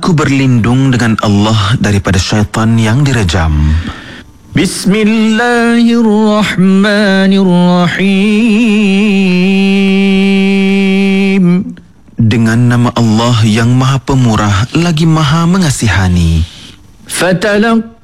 Aku berlindung dengan Allah daripada syaitan yang direjam. Bismillahirrahmanirrahim. Dengan nama Allah yang Maha Pemurah lagi Maha Mengasihani. Fatalaqa